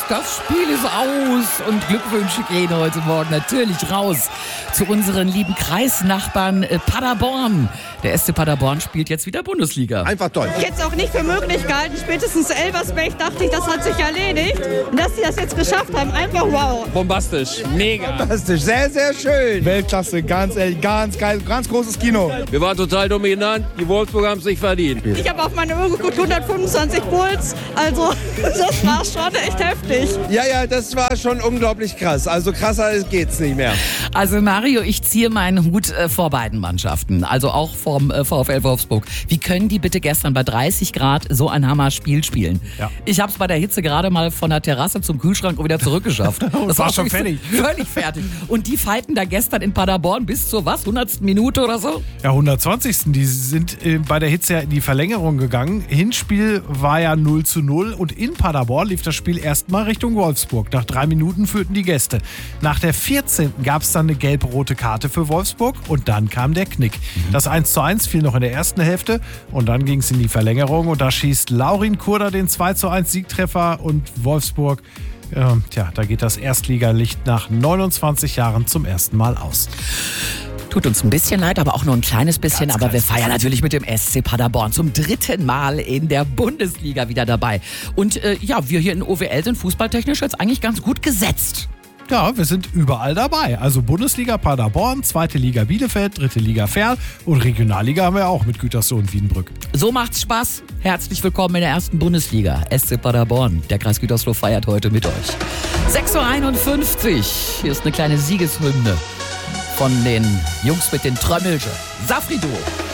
das Spiel ist aus und Glückwünsche gehen heute Morgen natürlich raus zu unseren lieben Kreisnachbarn Paderborn. Der SC Paderborn spielt jetzt wieder Bundesliga. Einfach toll. Ich hätte es auch nicht für möglich gehalten. Spätestens Elversberg dachte ich, das hat sich erledigt. Und dass sie das jetzt geschafft haben, einfach wow. Bombastisch, mega. Fantastisch, sehr, sehr schön. Weltklasse, ganz ehrlich, ganz geil, ganz großes Kino. Wir waren total dominant, die Wolfsburger haben es nicht verdient. Ich habe auf meine Uhr geguckt, 125 Puls. Also das war schon echt heftig. Ja, das war schon unglaublich krass. Also krasser geht's nicht mehr. Also Mario, ich ziehe meinen Hut vor beiden Mannschaften, also auch vom VfL Wolfsburg. Wie können die bitte gestern bei 30 Grad so ein Hammer-Spiel spielen? Ja. Ich habe es bei der Hitze gerade mal von der Terrasse zum Kühlschrank und wieder zurückgeschafft. Das war schon fertig. Völlig fertig. Und die fighten da gestern in Paderborn bis zur 100. Minute oder so? Ja, 120. Die sind bei der Hitze ja in die Verlängerung gegangen. Hinspiel war ja 0:0 und in Paderborn lief das Spiel erstmal Richtung Wolfsburg. Nach 3 Minuten führten die Gäste. Nach der 14. gab es dann eine gelb-rote Karte für Wolfsburg und dann kam der Knick. Das 1:1 fiel noch in der ersten Hälfte und dann ging es in die Verlängerung und da schießt Laurin Kurda den 2:1 Siegtreffer und Wolfsburg, da geht das Erstligalicht nach 29 Jahren zum ersten Mal aus. Tut uns ein bisschen leid, aber auch nur ein kleines bisschen. Ganz aber wir kleines feiern natürlich mit dem SC Paderborn zum 3. Mal in der Bundesliga wieder dabei. Und wir hier in OWL sind fußballtechnisch jetzt eigentlich ganz gut gesetzt. Ja, wir sind überall dabei. Also Bundesliga Paderborn, 2. Liga Bielefeld, 3. Liga Ferl und Regionalliga haben wir auch mit Gütersloh und Wiedenbrück. So macht's Spaß. Herzlich willkommen in der 1. Bundesliga. SC Paderborn. Der Kreis Gütersloh feiert heute mit euch. 6:51 Uhr. Hier ist eine kleine Siegeshymne von den Jungs mit den Trömmelchen. Safri Duo.